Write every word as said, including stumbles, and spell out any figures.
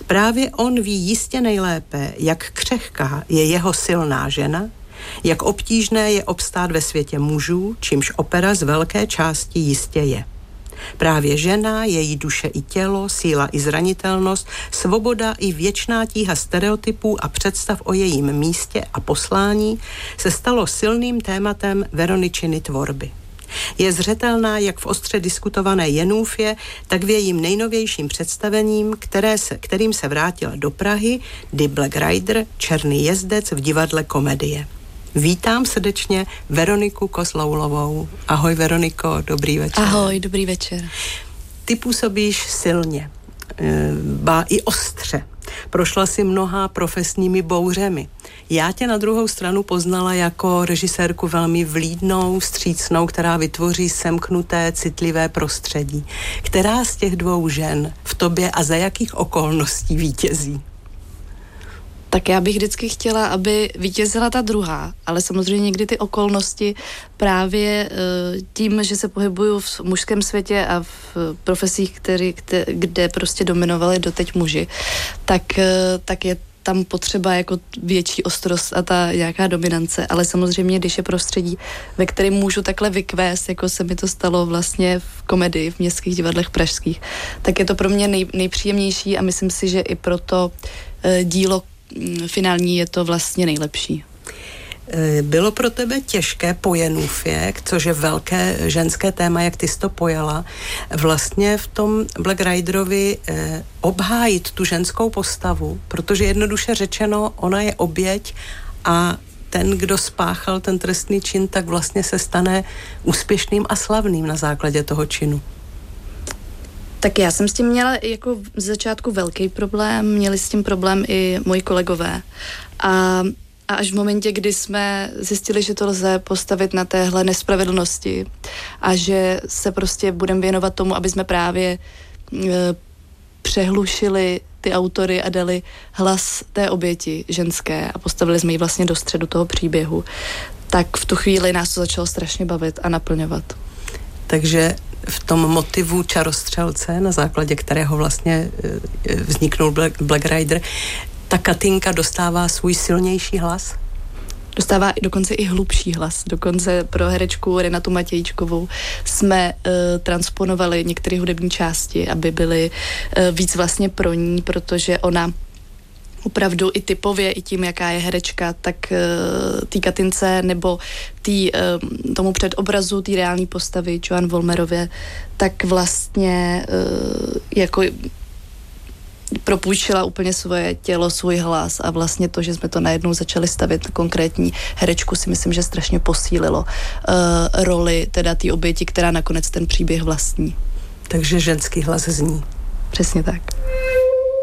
Právě on ví jistě nejlépe, jak křehká je jeho silná žena, jak obtížné je obstát ve světě mužů, čímž opera z velké části jistě je. Právě žena, její duše i tělo, síla i zranitelnost, svoboda i věčná tíha stereotypů a představ o jejím místě a poslání se stalo silným tématem Veroničiny tvorby. Je zřetelná jak v ostře diskutované Jenůfě, tak v jejím nejnovějším představením, které se, kterým se vrátila do Prahy, Die Black Rider, Černý jezdec v divadle Komedie. Vítám srdečně Veroniku Kozloulovou. Ahoj Veroniko, dobrý večer. Ahoj, dobrý večer. Ty působíš silně, ba i ostře. Prošla si mnoha profesními bouřemi. Já tě na druhou stranu poznala jako režisérku velmi vlídnou, vstřícnou, která vytvoří semknuté, citlivé prostředí. Která z těch dvou žen v tobě a za jakých okolností vítězí? Tak já bych vždycky chtěla, aby vítězila ta druhá, ale samozřejmě někdy ty okolnosti právě tím, že se pohybuju v mužském světě a v profesích, který, kde prostě dominovali doteď muži, tak, tak je tam potřeba jako větší ostrost a ta nějaká dominance, ale samozřejmě, když je prostředí, ve kterém můžu takhle vykvést, jako se mi to stalo vlastně v Komedii, v městských divadlech pražských, tak je to pro mě nej, nejpříjemnější a myslím si, že i pro to e, dílo finální je to vlastně nejlepší. Bylo pro tebe těžké po Jenůfě, což je velké ženské téma, jak ty jsi to pojala, vlastně v tom Black Riderovi eh, obhájit tu ženskou postavu, protože jednoduše řečeno, ona je oběť a ten, kdo spáchal ten trestný čin, tak vlastně se stane úspěšným a slavným na základě toho činu. Tak já jsem s tím měla jako z začátku velký problém, měli s tím problém i moji kolegové. A, a až v momentě, kdy jsme zjistili, že to lze postavit na téhle nespravedlnosti a že se prostě budeme věnovat tomu, aby jsme právě e, přehlušili ty autory a dali hlas té oběti ženské a postavili jsme ji vlastně do středu toho příběhu, tak v tu chvíli nás to začalo strašně bavit a naplňovat. Takže v tom motivu Čarostřelce, na základě kterého vlastně vzniknul Black, Black Rider, ta Katinka dostává svůj silnější hlas? Dostává dokonce i hlubší hlas. Dokonce pro herečku Renatu Matějčkovou jsme uh, transponovali některé hudební části, aby byly uh, víc vlastně pro ní, protože ona opravdu i typově, i tím, jaká je herečka, tak uh, tý Katince nebo tý, uh, tomu předobrazu té reální postavy Joan Volmerově, tak vlastně uh, jako propůjčila úplně svoje tělo, svůj hlas a vlastně to, že jsme to najednou začali stavět na konkrétní herečku, si myslím, že strašně posílilo uh, roli teda té oběti, která nakonec ten příběh vlastní. Takže ženský hlas zní. Přesně tak.